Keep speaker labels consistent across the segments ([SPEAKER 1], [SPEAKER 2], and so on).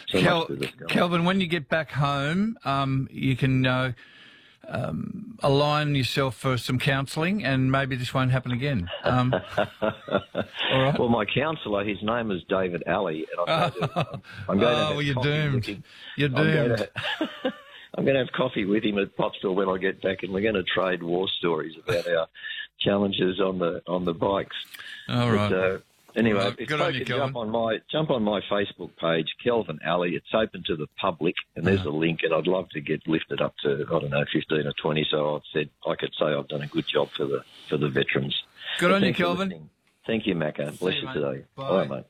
[SPEAKER 1] So much to discover.
[SPEAKER 2] Kelvin, when you get back home, you can align yourself for some counselling, and maybe this won't happen again. All right.
[SPEAKER 1] Well, my counsellor, his name is David Alley, and I'm going to have
[SPEAKER 2] you're
[SPEAKER 1] coffee
[SPEAKER 2] doomed.
[SPEAKER 1] with him.
[SPEAKER 2] You're doomed.
[SPEAKER 1] I'm going to have coffee with him at Popsville when I get back, and we're going to trade war stories about our challenges on the bikes.
[SPEAKER 2] All right.
[SPEAKER 1] But, anyway,
[SPEAKER 2] Right.
[SPEAKER 1] if
[SPEAKER 2] Good
[SPEAKER 1] I
[SPEAKER 2] on you,
[SPEAKER 1] could
[SPEAKER 2] Kelvin.
[SPEAKER 1] jump on my Facebook page, Kelvin Alley. It's open to the public, and there's a link, and I'd love to get lifted up to 15 or 20. So I could say I've done a good job for the veterans.
[SPEAKER 2] Good on you,
[SPEAKER 1] Thanks for
[SPEAKER 2] Kelvin.
[SPEAKER 1] listening. Thank you, Macca. Bless
[SPEAKER 2] you,
[SPEAKER 1] you
[SPEAKER 2] mate.
[SPEAKER 1] today.
[SPEAKER 2] Bye.
[SPEAKER 1] Bye, mate.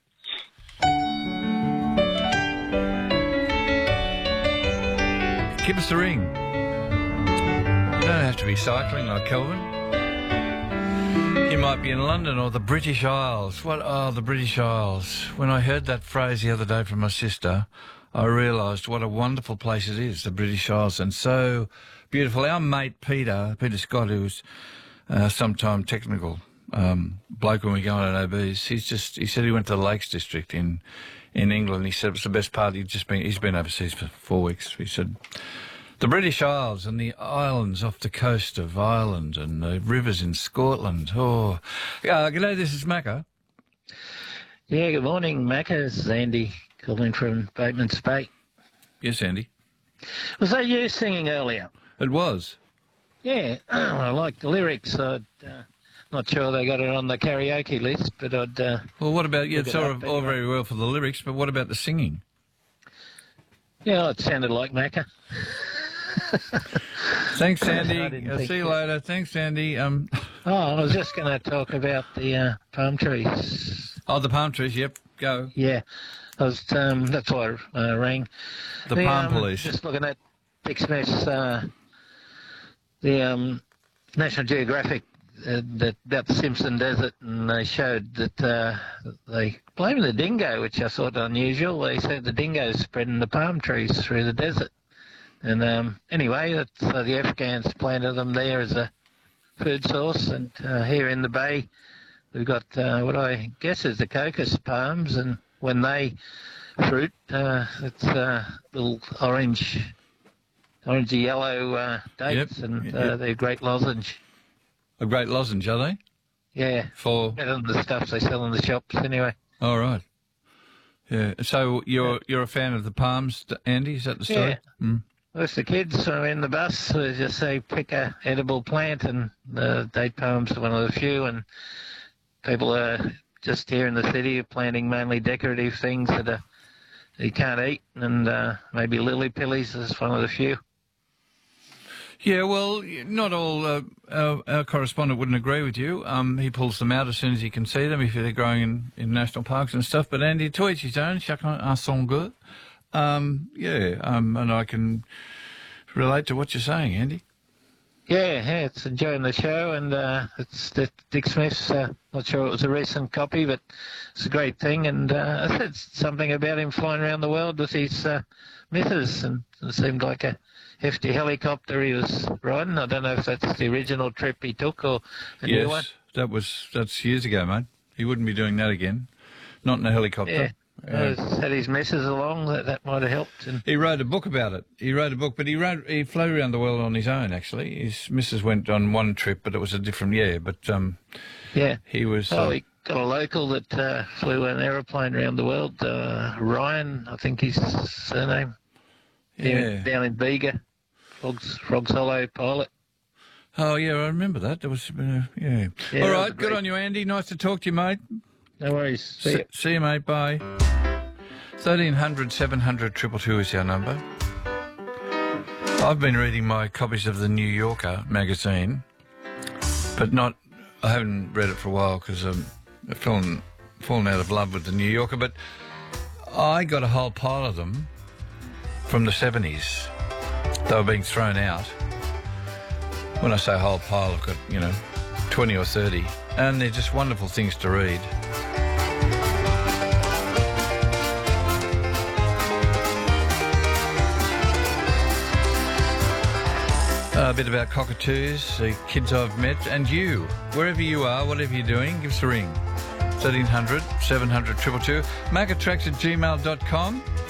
[SPEAKER 2] Give us a ring. You don't have to be cycling like Kelvin. You might be in London or the British Isles. The British Isles. When I heard that phrase the other day from my sister, I realised what a wonderful place it is, the British Isles, and so beautiful. Our mate Peter Scott, who's sometime technical bloke when we go on OBs, he said he went to the Lakes District in England. He said it was the best part. He's been overseas for 4 weeks. He said the British Isles and the islands off the coast of Ireland and the rivers in Scotland. Oh, g'day, this is Macca.
[SPEAKER 3] Yeah, good morning, Macca. This is Andy calling from Bateman's Bay.
[SPEAKER 2] Yes, Andy.
[SPEAKER 3] Was that you singing earlier?
[SPEAKER 2] It was.
[SPEAKER 3] Yeah, I like the lyrics. Not sure they got it on the karaoke list, but I'd...
[SPEAKER 2] Well, what about,
[SPEAKER 3] look
[SPEAKER 2] it's
[SPEAKER 3] it
[SPEAKER 2] all
[SPEAKER 3] up anyway.
[SPEAKER 2] very well for the lyrics, but what about the singing?
[SPEAKER 3] Yeah, it sounded like Macca.
[SPEAKER 2] Thanks,
[SPEAKER 3] I
[SPEAKER 2] Andy.
[SPEAKER 3] didn't
[SPEAKER 2] I'll
[SPEAKER 3] think
[SPEAKER 2] see you
[SPEAKER 3] that.
[SPEAKER 2] later. Thanks, Andy.
[SPEAKER 3] Oh, I was just going to talk about the palm trees.
[SPEAKER 2] Oh, the palm trees, yep, go.
[SPEAKER 3] Yeah, that's why I rang.
[SPEAKER 2] The palm police.
[SPEAKER 3] Just looking at Dick Smith's, the National Geographic about the Simpson Desert, and they showed that they blamed the dingo, which I thought unusual. They said the dingo's spreading the palm trees through the desert. And anyway, the Afghans planted them there as a food source, and here in the bay we've got what I guess is the cocos palms, and when they fruit, it's little orangey yellow dates,
[SPEAKER 2] Yep,
[SPEAKER 3] and
[SPEAKER 2] yep.
[SPEAKER 3] they're great lozenge.
[SPEAKER 2] A great lozenge, are they?
[SPEAKER 3] Yeah,
[SPEAKER 2] For...
[SPEAKER 3] better than the stuff they sell in the shops anyway.
[SPEAKER 2] All right. Yeah. So you're a fan of the palms, Andy? Is that the story?
[SPEAKER 3] Yeah.
[SPEAKER 2] Mm.
[SPEAKER 3] Most of the kids are in the bus, they just say pick a edible plant, and the date palms are one of the few, and people are just here in the city planting mainly decorative things that you can't eat, and maybe lily pillies is one of the few.
[SPEAKER 2] Yeah, well, not all. Our correspondent wouldn't agree with you. He pulls them out as soon as he can see them if they're growing in national parks and stuff. But Andy, to each his own, chacun a son goût. And I can relate to what you're saying, Andy.
[SPEAKER 3] Yeah, it's enjoying the show, and it's Dick Smith's, not sure it was a recent copy, but it's a great thing, and I said something about him flying around the world with his missus, and it seemed like a hefty helicopter he was riding. I don't know if that's the original trip he took or a new one.
[SPEAKER 2] Yes, that's years ago, mate. He wouldn't be doing that again. Not in a helicopter.
[SPEAKER 3] Yeah. Had his missus along, that might have helped. And
[SPEAKER 2] he wrote a book about it. But he flew around the world on his own, actually. His missus went on one trip, but it was a different year. But
[SPEAKER 3] yeah,
[SPEAKER 2] he was...
[SPEAKER 3] he got a local that flew an aeroplane around the world, Ryan, I think his surname, down in Bega, Frogs Hollow pilot.
[SPEAKER 2] Oh, yeah, I remember that. There was, yeah. All right, good on you, Andy. Nice to talk to you, mate.
[SPEAKER 3] No worries.
[SPEAKER 2] See you, mate. Bye. 1300 700 222 is our number. I've been reading my copies of the New Yorker magazine, but I haven't read it for a while because I've fallen out of love with the New Yorker, but I got a whole pile of them from the 70s. They were being thrown out. When I say whole pile, I've got, 20 or 30, and they're just wonderful things to read. A bit about cockatoos, the kids I've met, and you. Wherever you are, whatever you're doing, give us a ring. 1300 700 222. Macatracks@gmail.com